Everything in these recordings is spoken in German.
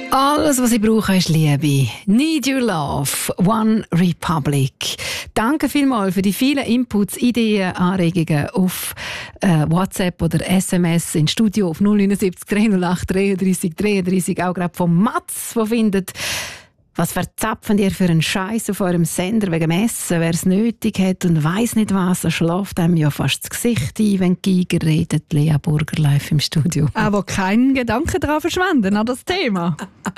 Alles, was ich brauche, ist Liebe. Need Your Love, One Republic. Danke vielmals für die vielen Inputs, Ideen, Anregungen auf WhatsApp oder SMS ins Studio auf 079 308 33 33. Auch gerade von Mats, der findet, was verzapfen ihr für einen Scheiß auf eurem Sender wegen dem Essen? Wer es nötig hat und weiss nicht was, er schläft einem ja fast das Gesicht ein, wenn die Giger redet. Lea Burger live im Studio. Aber keinen Gedanken daran verschwenden an das Thema.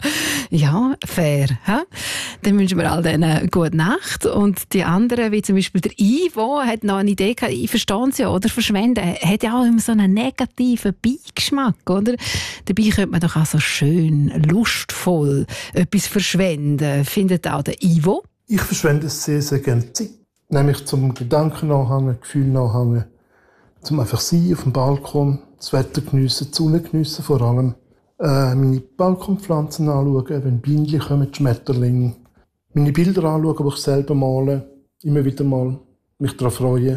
Ja, fair. He? Dann wünschen wir all denen eine gute Nacht. Und die anderen, wie zum Beispiel der Ivo, hat noch eine Idee gehabt, ich verstehe es ja, oder? Verschwenden hat ja auch immer so einen negativen Beigeschmack, oder? Dabei könnte man doch auch so schön, lustvoll etwas verschwenden. Findet auch der Ivo? Ich verschwende sehr, sehr gerne Zeit. Nämlich zum Gedanken nachhängen, Gefühl nachhängen, zum einfach sein auf dem Balkon, das Wetter geniessen, die Sonne geniessen vor allem. Meine Balkonpflanzen anschauen, wenn Bienen kommen, die Schmetterlinge. Meine Bilder anschauen, die ich selber male. Immer wieder mal mich daran freuen.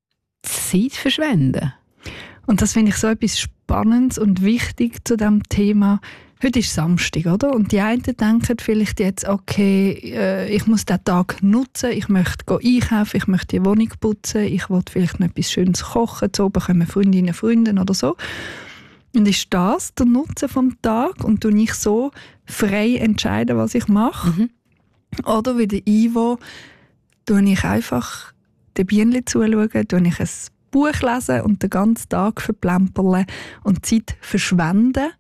Zeit verschwenden. Und das finde ich so etwas Spannendes und wichtig zu diesem Thema. Heute ist Samstag, oder? Und die einen denken vielleicht jetzt, okay, ich muss diesen Tag nutzen, ich möchte einkaufen, ich möchte die Wohnung putzen, ich will vielleicht noch etwas Schönes kochen, zu oben kommen Freundinnen, Freunde oder so. Und ist das der Nutzen vom Tag und tue ich so frei entscheiden, was ich mache? Mhm. Oder wie der Ivo, tue ich einfach den Bienen zuschauen, tue ich ein Buch lesen und den ganzen Tag verplempern und Zeit verschwenden.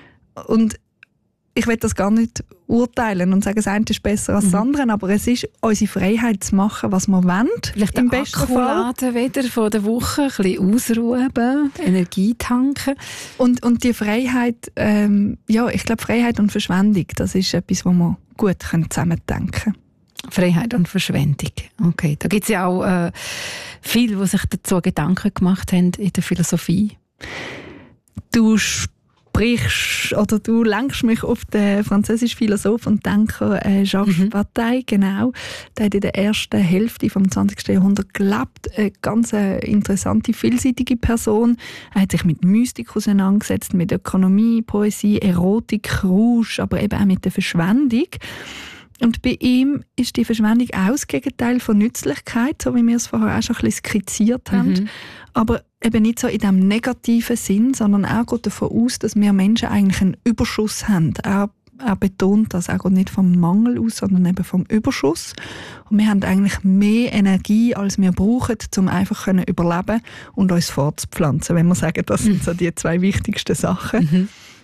Und ich will das gar nicht urteilen und sagen, das eine ist besser als das andere, aber es ist unsere Freiheit zu machen, was wir wollen. Vielleicht im besten Fall wieder von der Woche, ein bisschen ausruhen, Energie tanken. Und die Freiheit, ich glaube, Freiheit und Verschwendung, das ist etwas, was wir gut zusammen denken können. Freiheit und Verschwendung. Okay, da gibt es ja auch viele, die sich dazu Gedanken gemacht haben in der Philosophie. Du sprichst oder du lenkst mich auf den französischen Philosoph und Denker Georges Bataille, genau. Der hat in der ersten Hälfte des 20. Jahrhunderts gelebt. Eine ganz interessante, vielseitige Person. Er hat sich mit Mystik auseinandergesetzt, mit Ökonomie, Poesie, Erotik, Rausch, aber eben auch mit der Verschwendung. Und bei ihm ist die Verschwendung auch das Gegenteil von Nützlichkeit, so wie wir es vorher auch schon ein bisschen skizziert haben. Aber eben nicht so in diesem negativen Sinn, sondern er geht davon aus, dass wir Menschen eigentlich einen Überschuss haben. Er betont das auch nicht vom Mangel aus, sondern eben vom Überschuss. Und wir haben eigentlich mehr Energie, als wir brauchen, um einfach überleben und uns fortzupflanzen, wenn wir sagen, das sind so die zwei wichtigsten Sachen.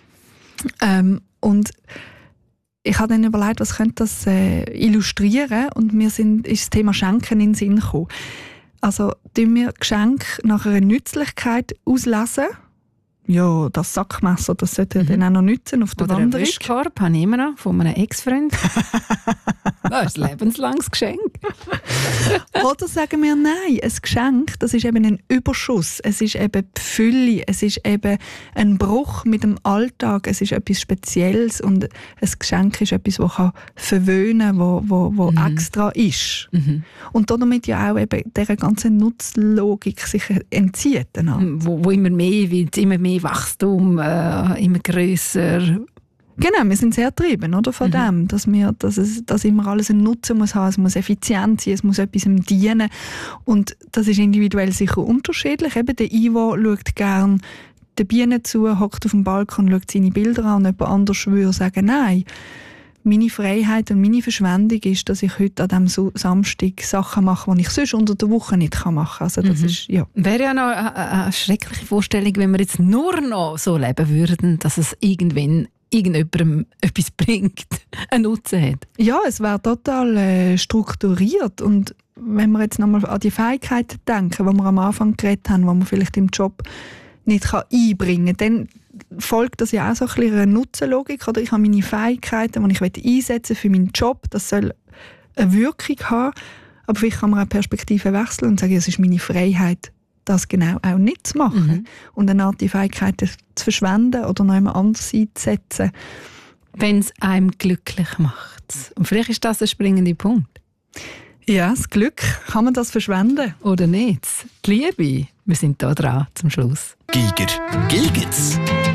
Und ich habe dann überlegt, was könnte das illustrieren, und mir ist das Thema Schenken in den Sinn gekommen. Also, tun wir Geschenke nach einer Nützlichkeit auslesen? Ja, das Sackmesser, das sollte dann auch noch nützen auf der Wanderung. Oder einen Wischkorb habe ich immer noch von einem Ex-Freund. Das ist ein lebenslanges Geschenk. Oder sagen wir, nein, ein Geschenk, das ist eben ein Überschuss. Es ist eben die Fülle, es ist eben ein Bruch mit dem Alltag, es ist etwas Spezielles, und ein Geschenk ist etwas, das verwöhnen kann, wo extra ist. Und damit ja auch eben dieser ganzen Nutzlogik sich entzieht. Wo immer mehr wird, immer mehr Wachstum, immer grösser. Genau, wir sind sehr getrieben, oder, von dem, dass immer alles einen Nutzen muss haben, es muss effizient sein, es muss etwas dienen. Und das ist individuell sicher unterschiedlich. Eben der Ivo schaut gerne den Bienen zu, hockt auf dem Balkon, schaut seine Bilder an, und jemand anders würde sagen, nein, meine Freiheit und meine Verschwendung ist, dass ich heute an diesem Samstag Sachen mache, die ich sonst unter der Woche nicht machen kann. Also das ist, ja. Wäre ja noch eine schreckliche Vorstellung, wenn wir jetzt nur noch so leben würden, dass es irgendwann irgendjemandem etwas bringt, einen Nutzen hat. Ja, es wäre total strukturiert. Und wenn wir jetzt nochmal an die Fähigkeiten denken, die wir am Anfang geredet haben, die man vielleicht im Job nicht einbringen kann, dann folgt das ja auch so ein bisschen einer Nutzenlogik. Oder ich habe meine Fähigkeiten, die ich einsetzen will für meinen Job, das soll eine Wirkung haben. Aber vielleicht kann man auch Perspektiven wechseln und sagen, es ist meine Freiheit, das genau auch nicht zu machen. Und eine Art die Fähigkeiten zu verschwenden oder noch jemand anders einzusetzen. Wenn es einem glücklich macht. Und vielleicht ist das der springende Punkt. Ja, das Glück, kann man das verschwenden? Oder nicht? Die Liebe, wir sind da dran zum Schluss. Giger, Gilgitz.